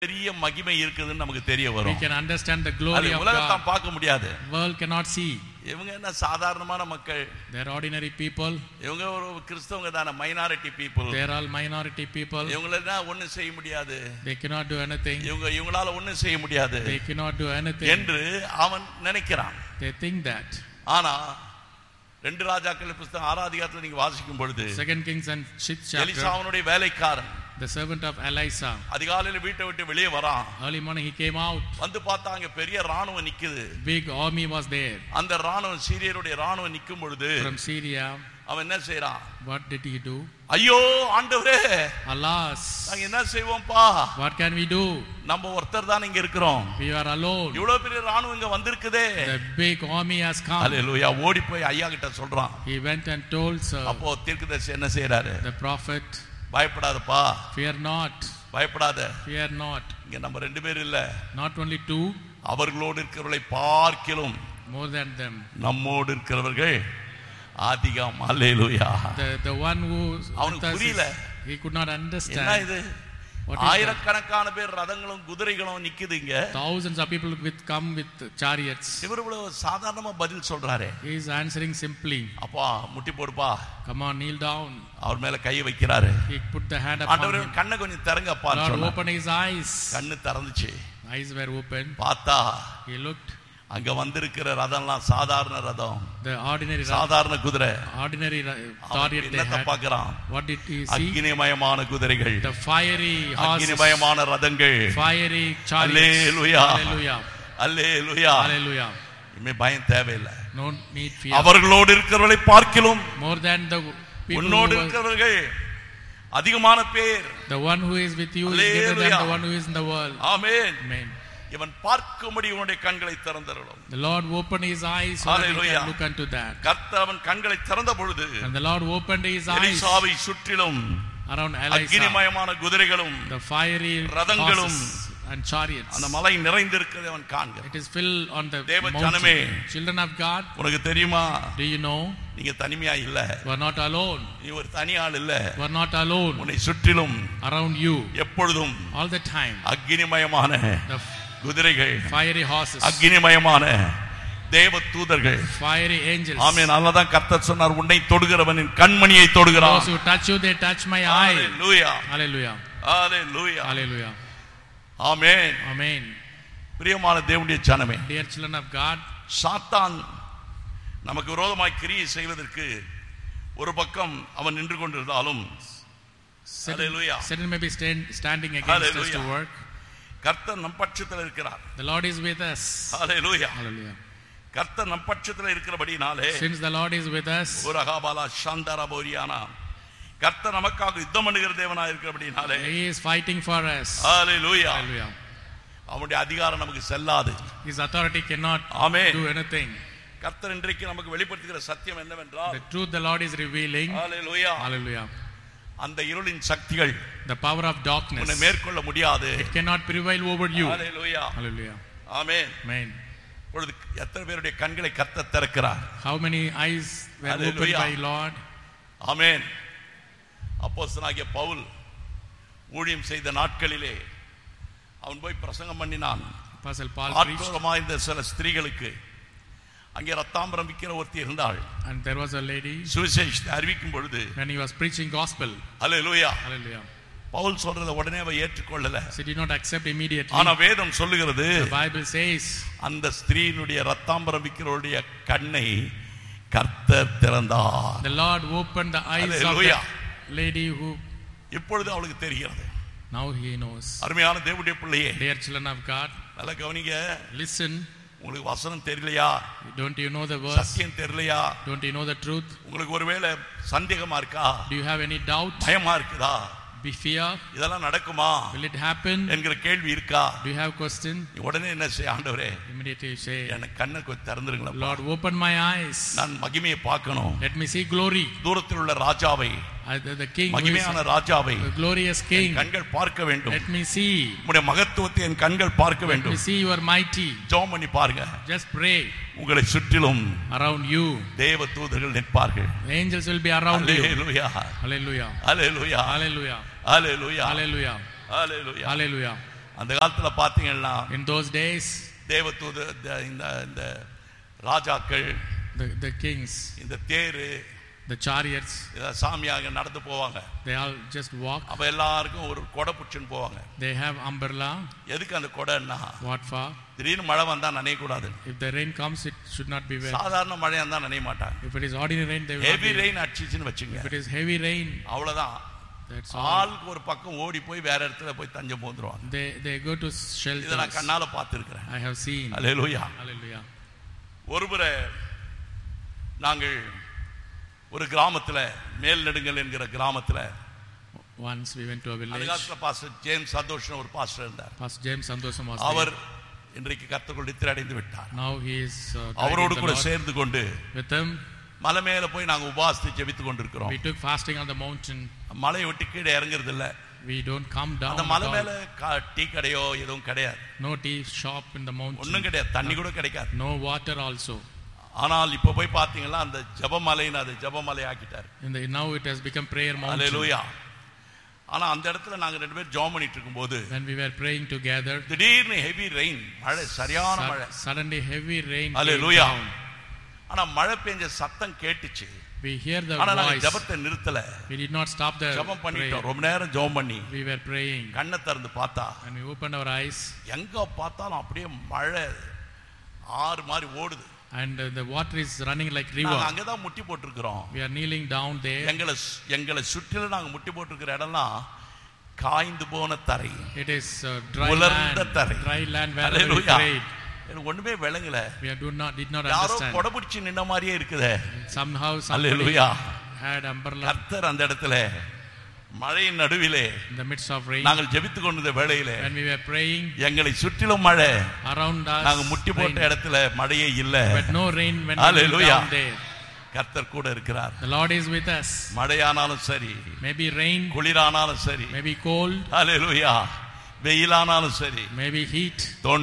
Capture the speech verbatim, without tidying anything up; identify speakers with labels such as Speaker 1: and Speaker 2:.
Speaker 1: பெரிய மகிமை இருக்குதுன்னு நமக்கு தெரிய வரும்.
Speaker 2: We can understand the glory of God.
Speaker 1: உலகத்தை பார்க்க முடியாது.
Speaker 2: World cannot see.
Speaker 1: இவங்க என்ன சாதாரணமான மக்கள்.
Speaker 2: They are ordinary people.
Speaker 1: இவங்க ஒரு கிறிஸ்தவங்க தான, minority people.
Speaker 2: They are all minority people.
Speaker 1: இவங்கள ஒண்ணும் செய்ய முடியாது.
Speaker 2: They cannot do anything.
Speaker 1: இவங்க இவங்களால ஒண்ணும் செய்ய முடியாது.
Speaker 2: They cannot do anything.
Speaker 1: என்று அவன் நினைக்கிறான்.
Speaker 2: They think that.
Speaker 1: ஆனா ரெண்டு ராஜாக்கள் புத்தகம் ஆறாம் அதிகாரத்துல நீங்க வாசிக்கும் பொழுது
Speaker 2: Second Kings and sixth chapter,
Speaker 1: எலிசாவுடைய வேலைக்காரன்,
Speaker 2: the servant of Elisha,
Speaker 1: அதிகாலையில வீட்டை விட்டு வெளியே வரான்.
Speaker 2: early morning he came out.
Speaker 1: வந்து பார்த்தா அங்க பெரிய ராணுவம் நிக்குது.
Speaker 2: Big army was there.
Speaker 1: அந்த ராணுவம், சீரியருடைய ராணுவம் நிக்கும் பொழுது
Speaker 2: from Syria.
Speaker 1: அவன் என்ன செய்றான்?
Speaker 2: What did he do?
Speaker 1: ஐயோ ஆண்டவரே,
Speaker 2: Alas,
Speaker 1: நாங்க என்ன செய்வோம்பா?
Speaker 2: what can we do?
Speaker 1: நம்ம ஒருத்தர் தான் இங்க இருக்கிறோம்.
Speaker 2: We are alone.
Speaker 1: இவ்வளவு பெரிய ராணுவம் இங்க வந்திருக்குதே.
Speaker 2: The big army has come.
Speaker 1: ஹalleluya. ஓடி போய் ஐயா கிட்ட சொல்றான்.
Speaker 2: He went and told sir.
Speaker 1: அப்போ தீர்க்கதரிசி என்ன செய்றாரு?
Speaker 2: The prophet,
Speaker 1: பயப்படாதப்பா,
Speaker 2: fear not.
Speaker 1: பயப்படாத.
Speaker 2: Fear not.
Speaker 1: இங்க நம்ம ரெண்டு பேர் இல்ல,
Speaker 2: Not only two,
Speaker 1: அவர்களோடு இருக்கிறவர்களை பார்க்கிலும்
Speaker 2: more than them.
Speaker 1: நம்மோடு இருக்கிறவர்கள் அதிகம். ஹalleluya.
Speaker 2: The the one who
Speaker 1: அவனுக்கு புரியல.
Speaker 2: he could not understand.
Speaker 1: என்ன இது?
Speaker 2: What is that?
Speaker 1: ஆயிரக்கணக்கான பேர் ரதங்களும் குதிரைகளும் நிக்குதுங்க.
Speaker 2: Thousands of people with come with chariots.
Speaker 1: இவர் இவ்வளவு சாதாரணமா பதில் சொல்றாரே.
Speaker 2: He is answering simply.
Speaker 1: அப்பா முட்டி போடுப்பா.
Speaker 2: Come on, kneel down.
Speaker 1: அவர் மேல கை வைக்கிறாரு.
Speaker 2: He put the hand upon
Speaker 1: ஆண்டவரே
Speaker 2: him.
Speaker 1: கண்ணை கொஞ்சம் திறங்கப்பா
Speaker 2: Lord
Speaker 1: சொன்னார்.
Speaker 2: opened his eyes.
Speaker 1: கண்ணு திறந்துச்சு.
Speaker 2: Eyes were open.
Speaker 1: பார்த்தா
Speaker 2: He looked.
Speaker 1: அங்க வந்திருக்கிற ரதம்லாம் சாதாரண ரதம்,
Speaker 2: The ordinary
Speaker 1: சாதாரண குதிரை.
Speaker 2: ordinary chariot they
Speaker 1: என்னத்தை
Speaker 2: had.
Speaker 1: பார்க்கறான்?
Speaker 2: What did he see?
Speaker 1: அக்கினிமயமான குதிரைகள்,
Speaker 2: The fiery horses,
Speaker 1: அக்கினிமயமான ரதங்கள்.
Speaker 2: fiery chariots.
Speaker 1: Hallelujah.
Speaker 2: Hallelujah.
Speaker 1: அல்லேலூயா.
Speaker 2: Hallelujah.
Speaker 1: இனிமே பயம் தேவையில்லை.
Speaker 2: No need fear.
Speaker 1: அவர்களோடு இருக்கிறவர்களை பார்க்கிலும்
Speaker 2: More than the people
Speaker 1: உன்னோடு
Speaker 2: who are,
Speaker 1: இருக்கிறவர்கள் அதிகமான பேர்.
Speaker 2: the one who is with you is greater than
Speaker 1: Hallelujah.
Speaker 2: the one who is in the world.
Speaker 1: Amen.
Speaker 2: Amen.
Speaker 1: இவன் பார்க்கும்படி உன்னுடைய கண்களை திறந்தருளும்.
Speaker 2: The Lord opened his eyes so that he
Speaker 1: Hallelujah.
Speaker 2: can look unto that.
Speaker 1: கர்த்தர் அவன் கண்களை திறந்த பொழுது
Speaker 2: And the Lord opened his eyes
Speaker 1: எலிசாவை சுற்றிலும்
Speaker 2: around Elisha.
Speaker 1: அக்கினிமயமான குதிரைகளும்
Speaker 2: The fiery
Speaker 1: ரதங்களும்
Speaker 2: horses and chariots.
Speaker 1: அந்த மலை நிறைந்திருக்கிறதை அவன் காண்கிறான்.
Speaker 2: It is filled on the
Speaker 1: தேவ ஜனமே,
Speaker 2: mountain. Children of God,
Speaker 1: உனக்கு தெரியுமா,
Speaker 2: do you know?
Speaker 1: நீங்க தனிமையா இல்ல.
Speaker 2: You are not alone.
Speaker 1: நீ ஒரு தனி ஆள் இல்ல.
Speaker 2: You are not alone.
Speaker 1: உன்னை சுற்றிலும்
Speaker 2: Around you,
Speaker 1: எப்பொழுதும்
Speaker 2: all the time,
Speaker 1: அக்கினிமயமான
Speaker 2: the
Speaker 1: குதிரைகள்,
Speaker 2: fiery horses,
Speaker 1: அக்கினிமயமான தேவ தூதர்கள்.
Speaker 2: fiery angels.
Speaker 1: ஆமென். அல்லாஹ் கர்த்தர் சொன்னார், உன்னை தொடுகிறவனின் கண்மணியை தொடுகிறான்.
Speaker 2: Those who touch you, they touch my eye.
Speaker 1: Hallelujah.
Speaker 2: Hallelujah.
Speaker 1: Hallelujah.
Speaker 2: Hallelujah.
Speaker 1: Amen.
Speaker 2: Amen.
Speaker 1: பிரியமான தேவனுடைய ஜனமே,
Speaker 2: Dear children of God,
Speaker 1: சாத்தான் நமக்கு விரோதமாய் கிரியை செய்வதற்கு ஒரு பக்கம் அவன் நின்று கொண்டிருந்தாலும்,
Speaker 2: Satan,
Speaker 1: Hallelujah.
Speaker 2: Satan may be stand, standing against us to
Speaker 1: Hallelujah.
Speaker 2: work.
Speaker 1: கர்த்தர் நம் பட்சத்தில் இருக்கிறார்.
Speaker 2: The Lord is with us.
Speaker 1: Hallelujah.
Speaker 2: Hallelujah.
Speaker 1: கர்த்தர் நம் பட்சத்தில் இருக்கிறபடினாலே
Speaker 2: Since the Lord is with us,
Speaker 1: உரகாபாலா சாந்தரபோரியானா, கர்த்தர் நமக்காக யுத்தம் பண்ணுகிற தேவனாய் இருக்கிறபடினாலே
Speaker 2: He is fighting for us.
Speaker 1: Hallelujah.
Speaker 2: Hallelujah.
Speaker 1: அவனுடைய அதிகாரம் நமக்கு செல்லாது.
Speaker 2: His authority cannot
Speaker 1: Amen.
Speaker 2: do anything.
Speaker 1: கர்த்தர் இன்றைக்கு நமக்கு வெளிப்படுத்துகிற சத்தியம் என்னவென்றால்,
Speaker 2: The truth the Lord is revealing.
Speaker 1: Hallelujah,
Speaker 2: Hallelujah.
Speaker 1: அந்த இருளின் சக்திகள்
Speaker 2: The power of darkness,
Speaker 1: உன்னை மேற்கொள்ள முடியாது.
Speaker 2: it cannot prevail over you.
Speaker 1: Hallelujah.
Speaker 2: Hallelujah.
Speaker 1: Amen.
Speaker 2: Amen.
Speaker 1: இப்பொழுது எத்தனை பேருடைய கண்களை கர்த்தர் திறக்கிறார்?
Speaker 2: How many eyes were opened
Speaker 1: Hallelujah.
Speaker 2: by Lord?
Speaker 1: ஆமென். அப்போஸ்தலனாகிய பவுல் ஊழியம் செய்த நாட்களிலே அவன் போய் பிரசங்கம் பண்ணினான்.
Speaker 2: Apostle Paul preached,
Speaker 1: ஆற்றோரமா இந்த சில ஸ்திரீகளுக்கு அங்கே ரத்தாம்பரம் விற்கிற ஒருத்தி இருந்தாள்.
Speaker 2: and there was a lady,
Speaker 1: சுவிசேஷத்தை அறிவிக்கும் பொழுது,
Speaker 2: when he was preaching gospel.
Speaker 1: Hallelujah,
Speaker 2: Hallelujah.
Speaker 1: Pavul சொல்றதை உடனே அவ ஏற்றுக்கொள்ளல.
Speaker 2: She did not accept immediately.
Speaker 1: ஆனா வேதம் சொல்லுகிறது,
Speaker 2: The Bible says,
Speaker 1: அந்த ஸ்திரீனுடைய ரத்தாம்பரம் விற்கிறவருடைய கண்ணை கர்த்தர் திறந்தார்.
Speaker 2: the Lord opened the eyes
Speaker 1: Hallelujah.
Speaker 2: of the lady who,
Speaker 1: இப்பொழுது அவளுக்கு தெரிகிறது.
Speaker 2: now he knows.
Speaker 1: அருமையான தேவனுடைய பிள்ளையே,
Speaker 2: Dear children of God,
Speaker 1: நல்லா கவனிங்க.
Speaker 2: listen.
Speaker 1: உங்களுக்கு வசனம் தெரியலையா?
Speaker 2: Don't you know the verse?
Speaker 1: சத்தியம் தெரியலையா?
Speaker 2: Don't you know the truth?
Speaker 1: உங்களுக்கு ஒருவேளை சந்தேகமா இருக்கா?
Speaker 2: Do you have any doubt?
Speaker 1: பயமா இருக்குதா?
Speaker 2: Be fear?
Speaker 1: இதெல்லாம் நடக்குமா
Speaker 2: Will it happen?
Speaker 1: என்கிற கேள்வி இருக்கா?
Speaker 2: Do you have question?
Speaker 1: உடனே என்ன செய்ய, ஆண்டவரே
Speaker 2: Immediately you say,
Speaker 1: எனக்கு கண்ணை கொஞ்சம் திறந்துருங்களா,
Speaker 2: Lord, open my eyes.
Speaker 1: நான் மகிமையை பார்க்கணும்.
Speaker 2: Let me see glory.
Speaker 1: தூரத்தில் உள்ள ராஜாவை,
Speaker 2: Uh, the, the king, who is
Speaker 1: மகிமையான ராஜாவை
Speaker 2: the glorious
Speaker 1: என்
Speaker 2: king.
Speaker 1: கண்கள் பார்க்க வேண்டும்.
Speaker 2: Let me see.
Speaker 1: உம்முடைய மகத்துவத்தை என் கண்கள் பார்க்க
Speaker 2: Let me
Speaker 1: வேண்டும்.
Speaker 2: see you are mighty.
Speaker 1: ஜெபம் பண்ணி பாருங்க.
Speaker 2: Just pray.
Speaker 1: உங்களை சுற்றிலும்
Speaker 2: Around you,
Speaker 1: தேவ தூதர்கள் நிற்பார்கள்.
Speaker 2: the angels will be around you.
Speaker 1: Hallelujah,
Speaker 2: Hallelujah.
Speaker 1: Hallelujah,
Speaker 2: Hallelujah.
Speaker 1: Hallelujah,
Speaker 2: Hallelujah.
Speaker 1: Hallelujah.
Speaker 2: Hallelujah.
Speaker 1: அந்த காலத்துல பாத்தீங்கன்னா
Speaker 2: In those days,
Speaker 1: தேவதூத இந்த இந்த ராஜாக்கள்,
Speaker 2: the, the kings,
Speaker 1: இந்த தேரு,
Speaker 2: the chariots,
Speaker 1: சாமியாக நடந்து போவாங்க.
Speaker 2: they all just walk.
Speaker 1: அப்ப எல்லாருக்கும் ஒரு கொடை புடிச்சுன்னு போவாங்க.
Speaker 2: They have umbrella.
Speaker 1: எதுக்கு அந்த கொடைன்னா,
Speaker 2: What for?
Speaker 1: திடீர்னு மழை வந்தா நனைய கூடாது.
Speaker 2: If the rain comes, it should not be wet.
Speaker 1: சாதாரண மழையா இருந்தா நனைய மாட்டாங்க.
Speaker 2: If it is ordinary rain, they will not
Speaker 1: heavy
Speaker 2: be.
Speaker 1: Rain அடிச்சிச்சுன்னு வச்சுங்க,
Speaker 2: If it is heavy rain,
Speaker 1: அவ்வளவுதான்.
Speaker 2: that's all.
Speaker 1: ஆளுக்கு ஒரு பக்கம் ஓடி போய் வேற இடத்துல போய் தஞ்சம் போந்துருவாங்க.
Speaker 2: They they go to
Speaker 1: இதை நான்
Speaker 2: shelters.
Speaker 1: கண்ணால பார்த்திருக்கிறேன்.
Speaker 2: I have seen.
Speaker 1: Hallelujah.
Speaker 2: Hallelujah.
Speaker 1: ஒருமுறை நாங்கள் ஒரு கிராமத்துல, மேல் நெடுங்கல் என்கிற கிராமத்துல,
Speaker 2: Once we went to a village.
Speaker 1: அதுகாலத்துல pastor James Santhoshan ஒரு பாஸ்டர் இருந்தார்.
Speaker 2: Pastor James Santosam was
Speaker 1: our
Speaker 2: there.
Speaker 1: இன்றைக்கு கர்த்தருக்குள் நித்திரை அடைந்து விட்டார்.
Speaker 2: Now he is uh, died
Speaker 1: அவரோடு
Speaker 2: with the
Speaker 1: கூட
Speaker 2: Lord.
Speaker 1: சேர்ந்து கொண்டு
Speaker 2: With him,
Speaker 1: மலை மேல போய் நாங்க உபாசித்து ஜெபித்து கொண்டிருக்கிறோம்.
Speaker 2: we took fasting on the mountain.
Speaker 1: மலையை விட்டு கீழே இறங்குறது இல்ல.
Speaker 2: We don't come down.
Speaker 1: அந்த
Speaker 2: at
Speaker 1: மலை
Speaker 2: all.
Speaker 1: மேல டீ கடையோ எதுவும் கிடையாது,
Speaker 2: No tea shop in the mountain.
Speaker 1: ஒண்ணும் கிடையாது, தண்ணி கூட கிடைக்காது.
Speaker 2: No water also.
Speaker 1: ஆனால் இப்ப போய் பாத்தீங்கன்னா அந்த ஜெபமலைன்னு அது ஜெபமலை ஆக்கிட்டார்.
Speaker 2: In the, now it has become prayer mountain.
Speaker 1: அல்லேலூயா. ஆனா அந்த இடத்துல நாங்க ரெண்டு பேரும் ஜெபம் பண்ணிட்டு இருக்கும்போது
Speaker 2: When we were praying together,
Speaker 1: திடீர்னு ஹெவி ரெயின், மழை, சரியான மழை.
Speaker 2: su- suddenly heavy rain came
Speaker 1: அல்லேலூயா.
Speaker 2: down.
Speaker 1: ஆனா மழை பெஞ்ச சத்தம் கேட்டுச்சு.
Speaker 2: We hear the
Speaker 1: ஆனா நாங்க
Speaker 2: voice.
Speaker 1: ஜெபத்தை நிறுத்தல.
Speaker 2: We did not stop the
Speaker 1: ஜெபம் பண்ணிட்டோம்.
Speaker 2: prayer.
Speaker 1: ரொம்ப நேரம் ஜெபம் பண்ணி
Speaker 2: We were praying.
Speaker 1: கண்ணை திறந்து பார்த்தா
Speaker 2: When we opened our eyes,
Speaker 1: எங்க பார்த்தாலும் அப்படியே மழை ஆறு மாதிரி ஓடுது.
Speaker 2: and uh, the water is running like
Speaker 1: நாங்க
Speaker 2: river.
Speaker 1: அங்கதான் முட்டி போட்டிருக்கிறோம்.
Speaker 2: We are kneeling down there.
Speaker 1: எங்களை எங்களை சுற்றிலும் நாங்க முட்டி போட்டிருக்கிற இடம்லாம் காய்ந்து போன தரை,
Speaker 2: It is uh, dry
Speaker 1: உலர்ந்த
Speaker 2: land.
Speaker 1: தரை.
Speaker 2: Dry land wherever we
Speaker 1: hallelujah.
Speaker 2: prayed.
Speaker 1: எனக்கு ஒண்ணுமே விளங்கல.
Speaker 2: We do not did not
Speaker 1: யாரோ
Speaker 2: understand.
Speaker 1: கொடை பிடிச்சு நின்ன மாதிரியே இருக்குதே.
Speaker 2: Somehow somebody
Speaker 1: hallelujah.
Speaker 2: had umbrella
Speaker 1: கர்த்தர் அந்த இடத்துல மழையின் நடுவிலே
Speaker 2: in the midst of rain.
Speaker 1: நாங்கள் ஜெபித்துக் கொண்டிருந்த வேளையிலே
Speaker 2: When we were praying,
Speaker 1: எங்களை சுற்றிலும் மழை,
Speaker 2: around us
Speaker 1: நாங்க முட்டி போட்ட
Speaker 2: rain,
Speaker 1: இடத்துல மழையே இல்ல.
Speaker 2: but no rain when we went
Speaker 1: Hallelujah.
Speaker 2: down there.
Speaker 1: கர்த்தர் கூட இருக்கிறார்.
Speaker 2: The Lord is with us.
Speaker 1: மழையானாலும் சரி,
Speaker 2: Maybe rain,
Speaker 1: குளிரானாலும் சரி,
Speaker 2: maybe cold,
Speaker 1: அல்லேலூயா, வெயிலானாலும் சரி,
Speaker 2: maybe heat.